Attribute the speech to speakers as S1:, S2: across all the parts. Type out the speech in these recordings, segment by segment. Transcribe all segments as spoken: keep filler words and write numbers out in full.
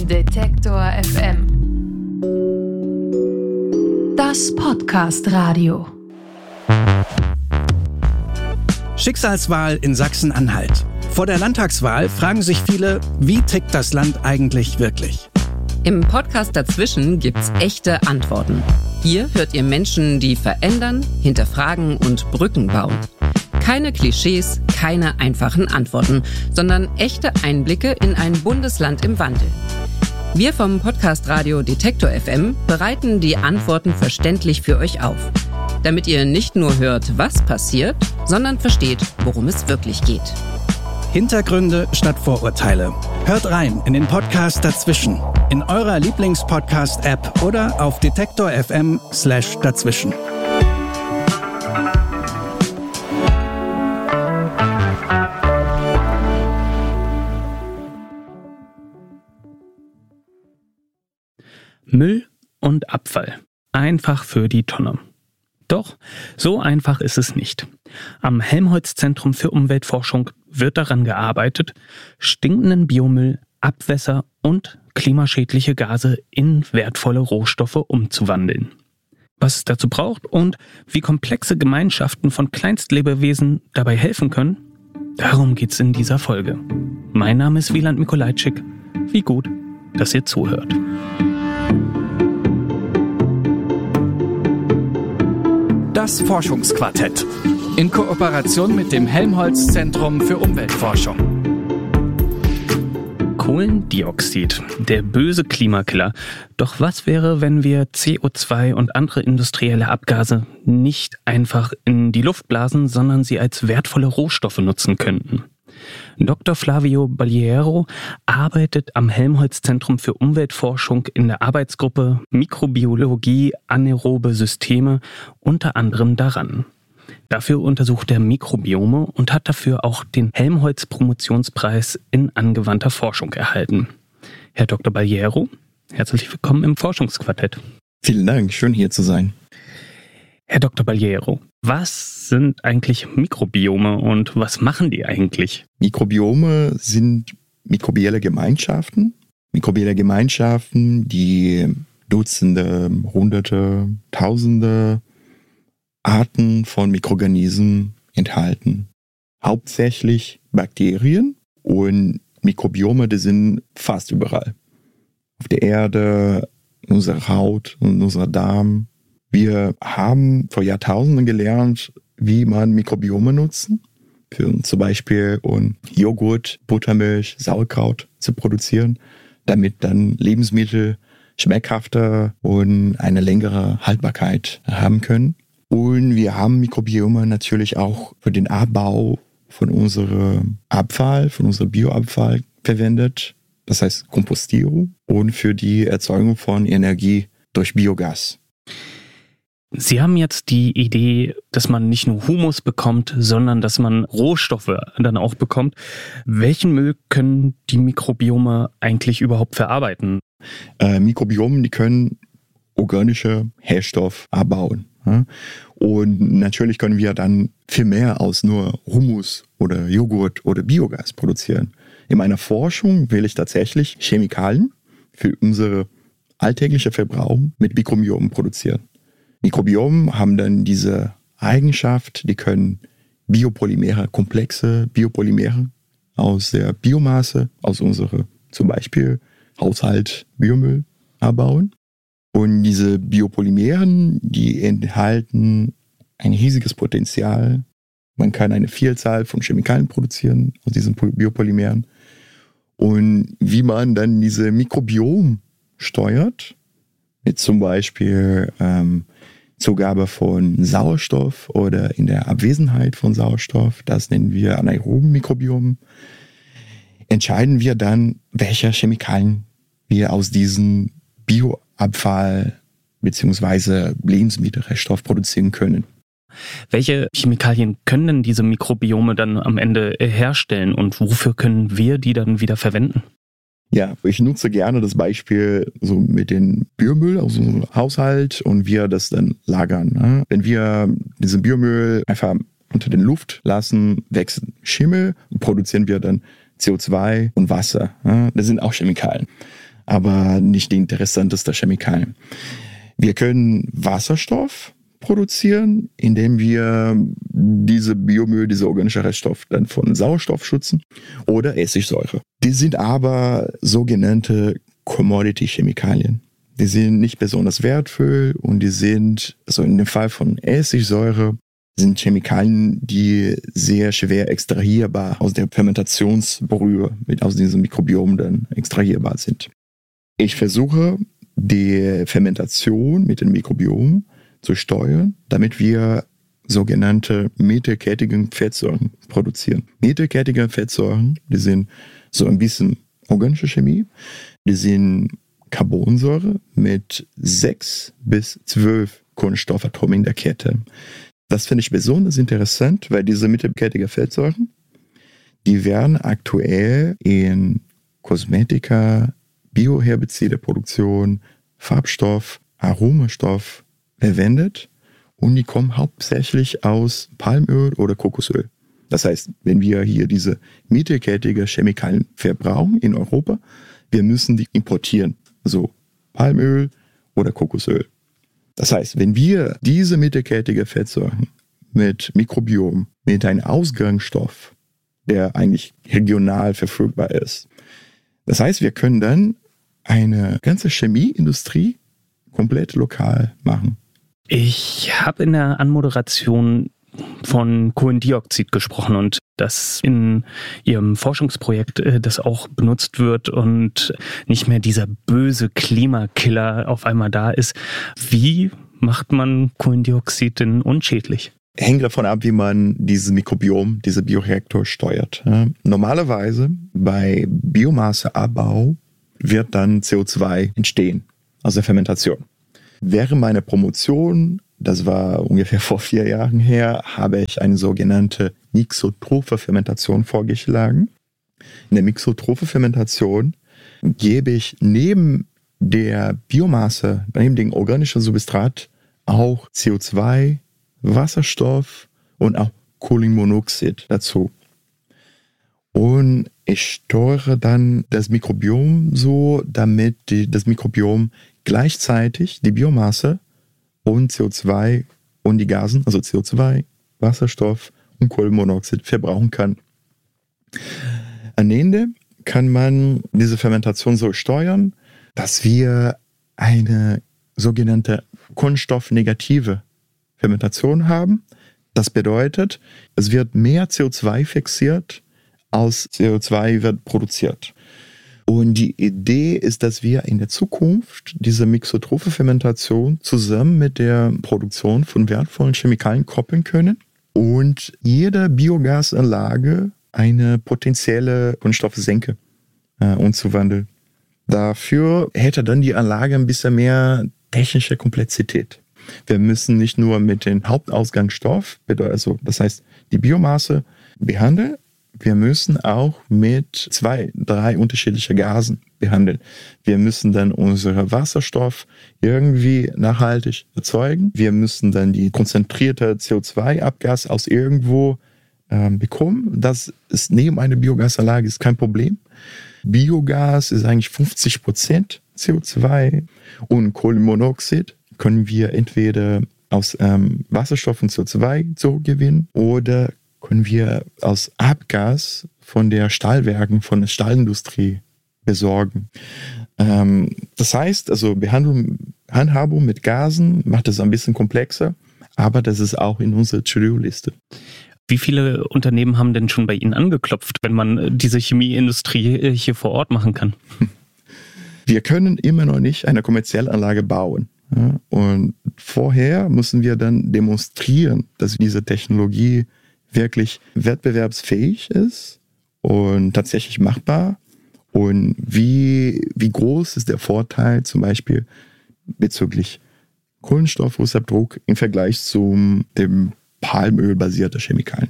S1: Detektor F M. Das Podcast-Radio.
S2: Schicksalswahl in Sachsen-Anhalt. Vor der Landtagswahl fragen sich viele, wie tickt das Land eigentlich wirklich?
S3: Im Podcast dazwischen gibt's echte Antworten. Hier hört ihr Menschen, die verändern, hinterfragen und Brücken bauen. Keine Klischees, keine einfachen Antworten, sondern echte Einblicke in ein Bundesland im Wandel. Wir vom Podcast Radio Detektor F M bereiten die Antworten verständlich für euch auf, damit ihr nicht nur hört, was passiert, sondern versteht, worum es wirklich geht.
S2: Hintergründe statt Vorurteile. Hört rein in den Podcast dazwischen, in eurer Lieblingspodcast-App oder auf detektor F M slash dazwischen.
S4: Müll und Abfall. Einfach für die Tonne. Doch, so einfach ist es nicht. Am Helmholtz-Zentrum für Umweltforschung wird daran gearbeitet, stinkenden Biomüll, Abwässer und klimaschädliche Gase in wertvolle Rohstoffe umzuwandeln. Was es dazu braucht und wie komplexe Gemeinschaften von Kleinstlebewesen dabei helfen können, darum geht's in dieser Folge. Mein Name ist Wieland Mikolajczyk. Wie gut, dass ihr zuhört.
S2: Das Forschungsquartett. In Kooperation mit dem Helmholtz-Zentrum für Umweltforschung.
S4: Kohlendioxid, der böse Klimakiller. Doch was wäre, wenn wir C O zwei und andere industrielle Abgase nicht einfach in die Luft blasen, sondern sie als wertvolle Rohstoffe nutzen könnten? Doktor Flavio Bagliero arbeitet am Helmholtz-Zentrum für Umweltforschung in der Arbeitsgruppe Mikrobiologie anaerobe Systeme unter anderem daran. Dafür untersucht er Mikrobiome und hat dafür auch den Helmholtz-Promotionspreis in angewandter Forschung erhalten. Herr Doktor Bagliero, herzlich willkommen im Forschungsquartett.
S5: Vielen Dank, schön hier zu sein.
S4: Herr Doktor Bagliero, was sind eigentlich Mikrobiome und was machen die eigentlich?
S5: Mikrobiome sind mikrobielle Gemeinschaften. Mikrobielle Gemeinschaften, die Dutzende, Hunderte, Tausende Arten von Mikroorganismen enthalten. Hauptsächlich Bakterien und Mikrobiome, die sind fast überall. Auf der Erde, in unserer Haut und in unserem Darm. Wir haben vor Jahrtausenden gelernt, wie man Mikrobiome nutzen, für zum Beispiel um Joghurt, Buttermilch, Sauerkraut zu produzieren, damit dann Lebensmittel schmeckhafter und eine längere Haltbarkeit haben können. Und wir haben Mikrobiome natürlich auch für den Abbau von unserem Abfall, von unserem Bioabfall verwendet, das heißt Kompostierung, und für die Erzeugung von Energie durch Biogas.
S4: Sie haben jetzt die Idee, dass man nicht nur Humus bekommt, sondern dass man Rohstoffe dann auch bekommt. Welchen Müll können die Mikrobiome eigentlich überhaupt verarbeiten?
S5: Äh, Mikrobiome, die können organische Herstoff abbauen. Ja? Und natürlich können wir dann viel mehr als nur Humus oder Joghurt oder Biogas produzieren. In meiner Forschung will ich tatsächlich Chemikalien für unsere alltägliche Verbrauch mit Mikrobiomen produzieren. Mikrobiomen haben dann diese Eigenschaft, die können Biopolymere, komplexe Biopolymere aus der Biomasse, aus unserem zum Beispiel Haushalt Biomüll abbauen. Und diese Biopolymeren, die enthalten ein riesiges Potenzial. Man kann eine Vielzahl von Chemikalien produzieren aus diesen Biopolymeren. Und wie man dann diese Mikrobiom steuert, mit zum Beispiel ähm, Zugabe von Sauerstoff oder in der Abwesenheit von Sauerstoff, das nennen wir anaeroben Mikrobiom, entscheiden wir dann, welche Chemikalien wir aus diesem Bioabfall bzw. Lebensmittelreststoff produzieren können.
S4: Welche Chemikalien können denn diese Mikrobiome dann am Ende herstellen und wofür können wir die dann wieder verwenden?
S5: Ja, ich nutze gerne das Beispiel so mit dem Biomüll aus unserem Haushalt und wir das dann lagern. Ne? Wenn wir diesen Biomüll einfach unter den Luft lassen, wächst Schimmel und produzieren wir dann C O zwei und Wasser. Ne? Das sind auch Chemikalien. aber nicht die interessanteste Chemikalien. Wir können Wasserstoff produzieren, indem wir diese Biomüll, diese organische Reststoff dann von Sauerstoff schützen oder Essigsäure. Die sind aber sogenannte Commodity-Chemikalien. Die sind nicht besonders wertvoll und die sind, also in dem Fall von Essigsäure, sind Chemikalien, die sehr schwer extrahierbar aus der Fermentationsbrühe, mit aus diesem Mikrobiom dann extrahierbar sind. Ich versuche, die Fermentation mit dem Mikrobiom zu steuern, damit wir sogenannte mittelkettige Fettsäuren produzieren. Mittelkettige Fettsäuren, die sind so ein bisschen organische Chemie, die sind Carbonsäure mit sechs bis zwölf Kohlenstoffatomen in der Kette. Das finde ich besonders interessant, weil diese mittelkettige Fettsäuren, die werden aktuell in Kosmetika, Bioherbizideproduktion, Farbstoff, Aromastoff verwendet und die kommen hauptsächlich aus Palmöl oder Kokosöl. Das heißt, wenn wir hier diese mittelkettige Chemikalien verbrauchen in Europa, wir müssen die importieren. Also Palmöl oder Kokosöl. Das heißt, wenn wir diese mittelkettige Fettsäuren mit Mikrobiom, mit einem Ausgangsstoff, der eigentlich regional verfügbar ist, das heißt, wir können dann eine ganze Chemieindustrie komplett lokal machen.
S4: Ich habe in der Anmoderation von Kohlendioxid gesprochen und dass in Ihrem Forschungsprojekt äh, das auch benutzt wird und nicht mehr dieser böse Klimakiller auf einmal da ist. Wie macht man Kohlendioxid denn unschädlich?
S5: Hängt davon ab, wie man dieses Mikrobiom, diese Bioreaktor steuert. Ja. Normalerweise bei Biomasseabbau wird dann C O zwei entstehen aus der Fermentation. Während meiner Promotion, das war ungefähr vor vier Jahren her, habe ich eine sogenannte mixotrophe Fermentation vorgeschlagen. In der mixotrophe Fermentation gebe ich neben der Biomasse, neben dem organischen Substrat auch C O zwei, Wasserstoff und auch Kohlenmonoxid dazu. Und ich steuere dann das Mikrobiom so, damit die, das Mikrobiom gleichzeitig die Biomasse und C O zwei und die Gasen, also C O zwei, Wasserstoff und Kohlenmonoxid verbrauchen kann. Am Ende kann man diese Fermentation so steuern, dass wir eine sogenannte kohlenstoffnegative Fermentation haben. Das bedeutet, es wird mehr C O zwei fixiert, als C O zwei wird produziert. Und die Idee ist, dass wir in der Zukunft diese mixotrophe Fermentation zusammen mit der Produktion von wertvollen Chemikalien koppeln können und jede Biogasanlage eine potenzielle Kohlenstoffsenke äh, umzuwandeln. Dafür hätte dann die Anlage ein bisschen mehr technische Komplexität. Wir müssen nicht nur mit dem Hauptausgangsstoff, also das heißt die Biomasse, behandeln, wir müssen auch mit zwei, drei unterschiedliche Gasen behandeln. Wir müssen dann unseren Wasserstoff irgendwie nachhaltig erzeugen. Wir müssen dann die konzentrierte C O zwei Abgas aus irgendwo äh, bekommen. Das ist neben einer Biogasanlage ist kein Problem. Biogas ist eigentlich fünfzig Prozent C O zwei und Kohlenmonoxid können wir entweder aus ähm, Wasserstoff und C O zwei zurückgewinnen oder können wir aus Abgas von der Stahlwerken, von der Stahlindustrie besorgen. Ähm, das heißt, also Behandlung, Handhabung mit Gasen macht es ein bisschen komplexer, aber das ist auch in unserer To-Do-Liste.
S4: Wie viele Unternehmen haben denn schon bei Ihnen angeklopft, wenn man diese Chemieindustrie hier vor Ort machen kann?
S5: Wir können immer noch nicht eine kommerzielle Anlage bauen. Ja? Und vorher müssen wir dann demonstrieren, dass diese Technologie wirklich wettbewerbsfähig ist und tatsächlich machbar. Und wie, wie groß ist der Vorteil zum Beispiel bezüglich Kohlenstofffußabdruck im Vergleich zu dem Palmöl-basierten Chemikalien.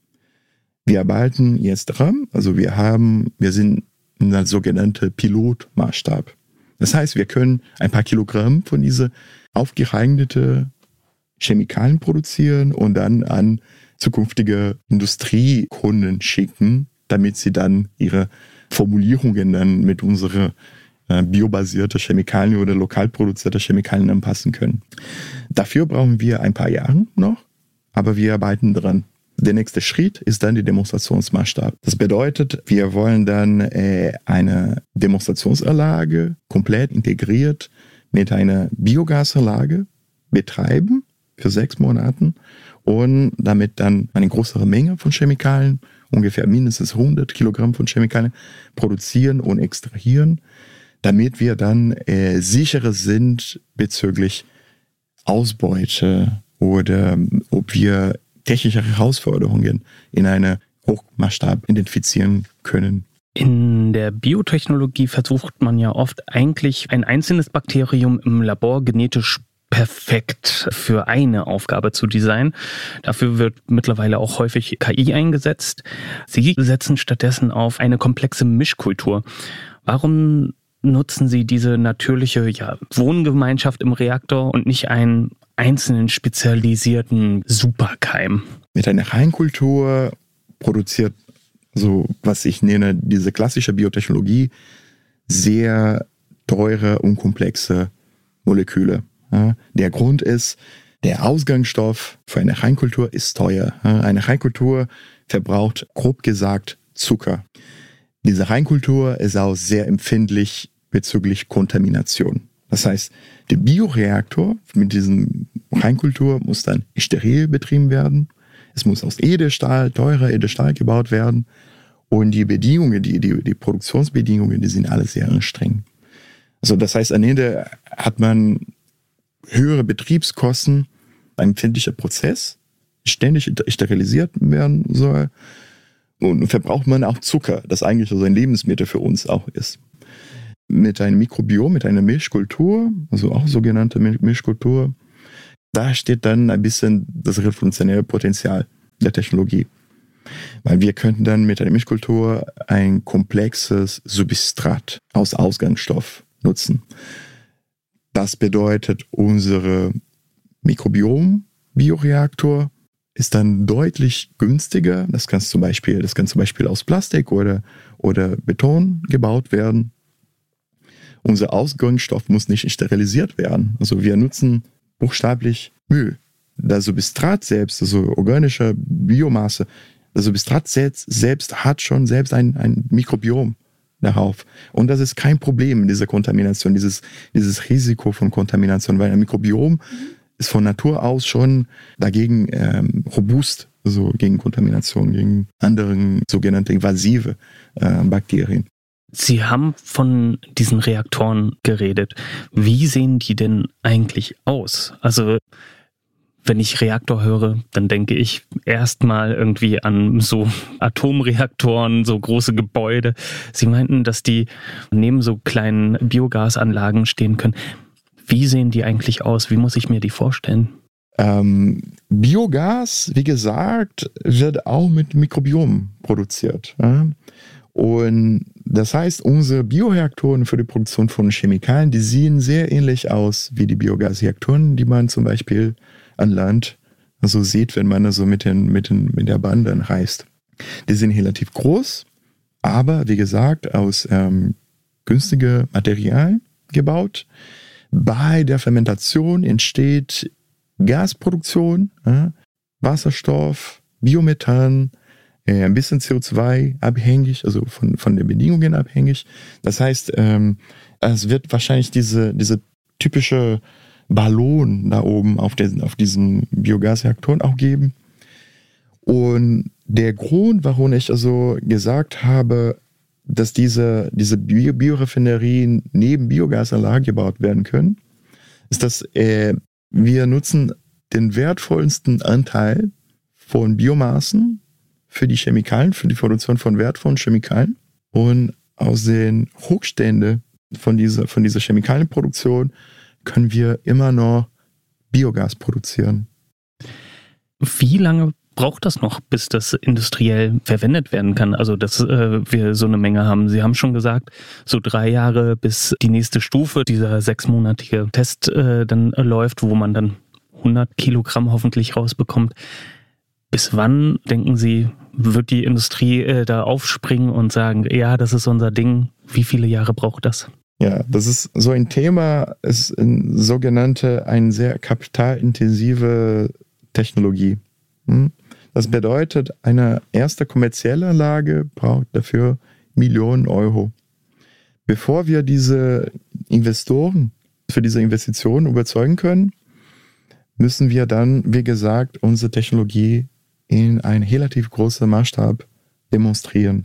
S5: Wir arbeiten jetzt dran, also wir haben, wir sind in einem sogenannten Pilotmaßstab. Das heißt, wir können ein paar Kilogramm von diesen aufgereigneten Chemikalien produzieren und dann an zukünftige Industriekunden schicken, damit sie dann ihre Formulierungen dann mit unseren äh, biobasierte Chemikalien oder lokal produzierte Chemikalien anpassen können. Dafür brauchen wir ein paar Jahre noch, aber wir arbeiten dran. Der nächste Schritt ist dann die Demonstrationsmaßstab. Das bedeutet, wir wollen dann äh, eine Demonstrationsanlage komplett integriert mit einer Biogasanlage betreiben für sechs Monaten und damit dann eine größere Menge von Chemikalien, ungefähr mindestens hundert Kilogramm von Chemikalien, produzieren und extrahieren, damit wir dann äh, sicherer sind bezüglich Ausbeute oder ob wir technische Herausforderungen in einem Hochmaßstab identifizieren können.
S4: In der Biotechnologie versucht man ja oft eigentlich ein einzelnes Bakterium im Labor genetisch perfekt für eine Aufgabe zu designen. Dafür wird mittlerweile auch häufig K I eingesetzt. Sie setzen stattdessen auf eine komplexe Mischkultur. Warum nutzen Sie diese natürliche ja, Wohngemeinschaft im Reaktor und nicht einen einzelnen spezialisierten Superkeim?
S5: Mit einer Reinkultur produziert, so was ich nenne, diese klassische Biotechnologie, sehr teure und komplexe Moleküle. Ja, der Grund ist, der Ausgangsstoff für eine Reinkultur ist teuer. Ja, eine Reinkultur verbraucht, grob gesagt, Zucker. Diese Reinkultur ist auch sehr empfindlich bezüglich Kontamination. Das heißt, der Bioreaktor mit diesem Reinkultur muss dann steril betrieben werden. Es muss aus Edelstahl, teurer Edelstahl gebaut werden. Und die Bedingungen, die, die, die Produktionsbedingungen, die sind alle sehr streng. Also das heißt, am Ende hat man höhere Betriebskosten, ein empfindlicher Prozess, ständig sterilisiert werden soll. Und verbraucht man auch Zucker, das eigentlich so ein Lebensmittel für uns auch ist. Mit einem Mikrobiom, mit einer Mischkultur, also auch sogenannte Mischkultur, da steht dann ein bisschen das revolutionäre Potenzial der Technologie. Weil wir könnten dann mit einer Mischkultur ein komplexes Substrat aus Ausgangsstoff nutzen. Das bedeutet, unsere Mikrobiom-Bioreaktor ist dann deutlich günstiger. Das kann zum Beispiel, das kann zum Beispiel aus Plastik oder, oder Beton gebaut werden. Unser Ausgangsstoff muss nicht sterilisiert werden. Also wir nutzen buchstäblich Müll. Das Substrat selbst, also organische Biomasse, das Substrat selbst, selbst hat schon selbst ein, ein Mikrobiom darauf. Und das ist kein Problem, diese Kontamination, dieses, dieses Risiko von Kontamination, weil ein Mikrobiom mhm. ist von Natur aus schon dagegen ähm, robust, also gegen Kontamination, gegen andere sogenannte invasive äh, Bakterien.
S4: Sie haben von diesen Reaktoren geredet. Wie sehen die denn eigentlich aus? Also wenn ich Reaktor höre, dann denke ich erstmal irgendwie an so Atomreaktoren, so große Gebäude. Sie meinten, dass die neben so kleinen Biogasanlagen stehen können. Wie sehen die eigentlich aus? Wie muss ich mir die vorstellen?
S5: Ähm, Biogas, wie gesagt, wird auch mit Mikrobiom produziert. Ja? Und das heißt, unsere Bioreaktoren für die Produktion von Chemikalien, die sehen sehr ähnlich aus wie die Biogasreaktoren, die man zum Beispiel an Land also sieht, wenn man also mit, den, mit, den, mit der Bahn dann reist. Die sind relativ groß, aber wie gesagt, aus ähm, günstigen Materialien gebaut. Bei der Fermentation entsteht Gasproduktion, äh, Wasserstoff, Biomethan, äh, ein bisschen C O zwei abhängig, also von, von den Bedingungen abhängig. Das heißt, ähm, es wird wahrscheinlich diese, diese typische Ballon da oben auf, den, auf diesen Biogasreaktoren auch geben. Und der Grund, warum ich also gesagt habe, dass diese, diese Bio- Bioraffinerien neben Biogasanlagen gebaut werden können, ist, dass äh, wir nutzen den wertvollsten Anteil von Biomassen für die Chemikalien, für die Produktion von wertvollen Chemikalien. Und aus den Rückständen von dieser, von dieser Chemikalienproduktion können wir immer noch Biogas produzieren.
S4: Wie lange braucht das noch, bis das industriell verwendet werden kann? Also, dass äh, wir so eine Menge haben. Sie haben schon gesagt, so drei Jahre, bis die nächste Stufe, dieser sechsmonatige Test äh, dann äh, läuft, wo man dann hundert Kilogramm hoffentlich rausbekommt. Bis wann, denken Sie, wird die Industrie äh, da aufspringen und sagen, ja, das ist unser Ding? Wie viele Jahre braucht das?
S5: Ja, das ist so ein Thema, ist ein sogenannte, eine sehr kapitalintensive Technologie. Das bedeutet, eine erste kommerzielle Anlage braucht dafür Millionen Euro. Bevor wir diese Investoren für diese Investitionen überzeugen können, müssen wir dann, wie gesagt, unsere Technologie in einem relativ großen Maßstab demonstrieren.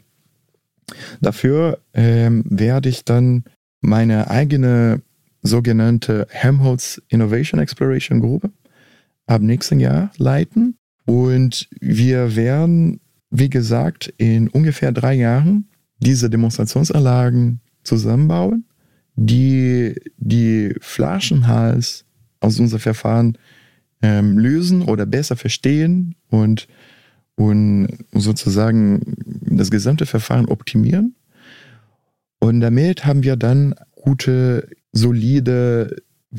S5: Dafür ähm, werde ich dann meine eigene sogenannte Helmholtz Innovation Exploration Gruppe ab nächsten Jahr leiten. Und wir werden, wie gesagt, in ungefähr drei Jahren diese Demonstrationsanlagen zusammenbauen, die die Flaschenhals aus unserem Verfahren ähm, lösen oder besser verstehen und, und sozusagen das gesamte Verfahren optimieren. Und damit haben wir dann gute, solide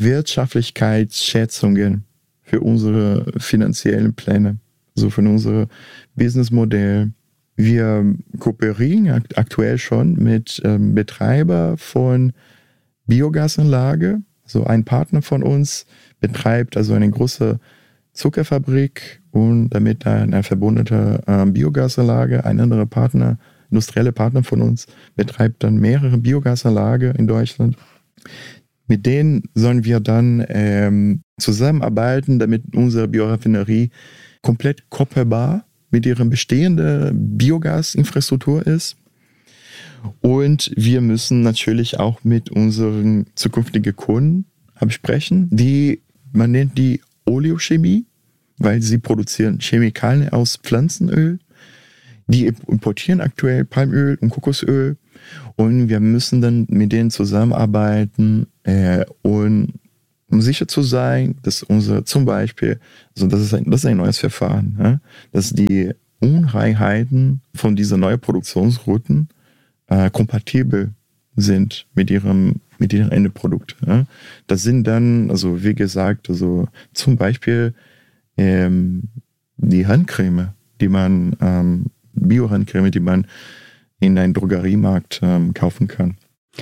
S5: Wirtschaftlichkeitsschätzungen für unsere finanziellen Pläne, also für unser Businessmodell. Wir kooperieren akt- aktuell schon mit ähm, Betreiber von Biogasanlage. Also ein Partner von uns betreibt also eine große Zuckerfabrik und damit eine verbundene äh, Biogasanlage. Ein anderer Partner, industrielle Partner von uns, betreibt dann mehrere Biogasanlagen in Deutschland. Mit denen sollen wir dann ähm, zusammenarbeiten, damit unsere Bioraffinerie komplett koppelbar mit ihrer bestehenden Biogasinfrastruktur ist. Und wir müssen natürlich auch mit unseren zukünftigen Kunden absprechen, die, man nennt die Oleochemie, weil sie produzieren Chemikalien aus Pflanzenöl. Die importieren aktuell Palmöl und Kokosöl und wir müssen dann mit denen zusammenarbeiten, äh, und um sicher zu sein, dass unser zum Beispiel, also das ist ein, das ist ein neues Verfahren, ja, dass die Unreinheiten von diesen neuen Produktionsrouten äh, kompatibel sind mit ihrem mit ihrem Endeprodukt. Ja. Das sind dann, also wie gesagt, also zum Beispiel ähm, die Handcreme, die man ähm, Bio-Handcreme, die man in einem Drogeriemarkt ähm, kaufen kann.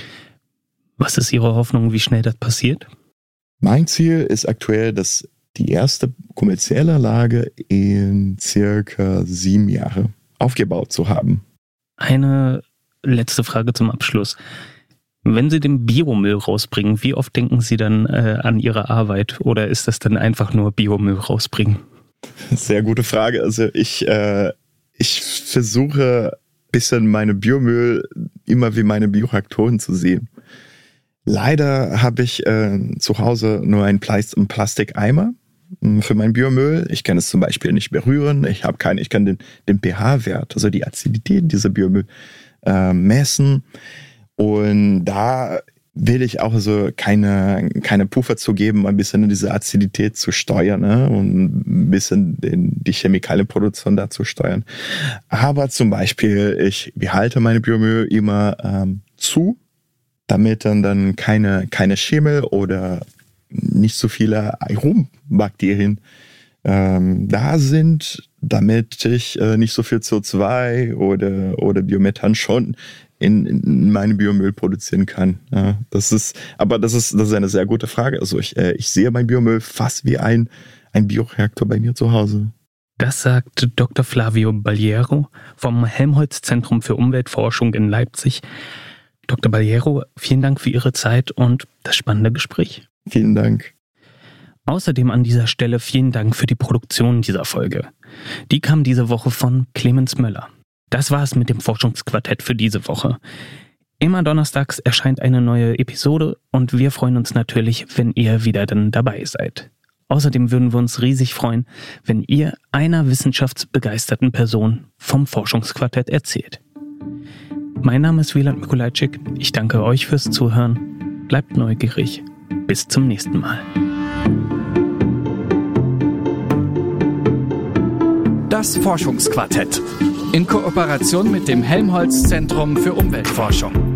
S4: Was ist Ihre Hoffnung, wie schnell das passiert?
S5: Mein Ziel ist aktuell, dass die erste kommerzielle Anlage in circa sieben Jahren aufgebaut zu haben.
S4: Eine letzte Frage zum Abschluss. Wenn Sie den Biomüll rausbringen, wie oft denken Sie dann äh, an Ihre Arbeit oder ist das dann einfach nur Biomüll rausbringen?
S5: Sehr gute Frage. Also ich, äh, ich versuche ein bisschen meine Biomüll immer wie meine Bioreaktoren zu sehen. Leider habe ich äh, zu Hause nur einen, Plast- einen Plastikeimer für meinen Biomüll. Ich kann es zum Beispiel nicht berühren. Ich habe keine, ich kann den, den pH-Wert, also die Azidität dieser Biomüll äh, messen. Und da will ich auch so keine, keine Puffer zu geben, ein bisschen diese Azidität zu steuern, ne? Und ein bisschen den, die Chemikalienproduktion da zu steuern. Aber zum Beispiel, ich behalte meine Biomüll immer ähm, zu, damit dann, dann keine, keine Schimmel oder nicht so viele Aerombakterien ähm, da sind, damit ich äh, nicht so viel C O zwei oder, oder Biomethan schon in, in meinem Biomüll produzieren kann. Ja, das ist, aber das ist, das ist eine sehr gute Frage. Also ich, äh, ich sehe mein Biomüll fast wie ein, ein Bioreaktor bei mir zu Hause.
S4: Das sagt Doktor Flavio Baliero vom Helmholtz-Zentrum für Umweltforschung in Leipzig. Doktor Baliero, vielen Dank für Ihre Zeit und das spannende Gespräch.
S5: Vielen Dank.
S4: Außerdem an dieser Stelle vielen Dank für die Produktion dieser Folge. Die kam diese Woche von Clemens Möller. Das war es mit dem Forschungsquartett für diese Woche. Immer donnerstags erscheint eine neue Episode und wir freuen uns natürlich, wenn ihr wieder dann dabei seid. Außerdem würden wir uns riesig freuen, wenn ihr einer wissenschaftsbegeisterten Person vom Forschungsquartett erzählt. Mein Name ist Wieland Mikulajczyk. Ich danke euch fürs Zuhören. Bleibt neugierig. Bis zum nächsten Mal.
S2: Das Forschungsquartett in Kooperation mit dem Helmholtz Zentrum für Umweltforschung.